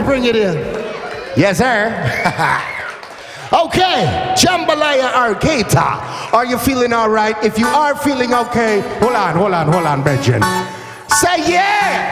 bring it in. Yes, sir. Okay, Jambalaya Arcata. Are you feeling all right? If you are feeling okay, hold on, Bridget. Say yeah.